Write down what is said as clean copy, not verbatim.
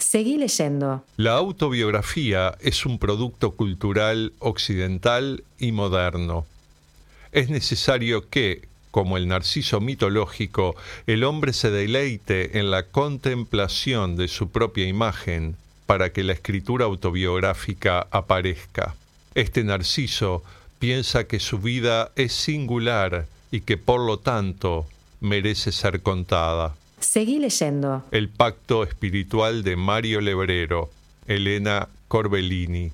Seguí leyendo. La autobiografía es un producto cultural occidental y moderno. Es necesario que, como el narciso mitológico, el hombre se deleite en la contemplación de su propia imagen para que la escritura autobiográfica aparezca. Este narciso piensa que su vida es singular y que por lo tanto merece ser contada. Seguí leyendo. El pacto espiritual de Mario Lebrero, Elena Corbellini.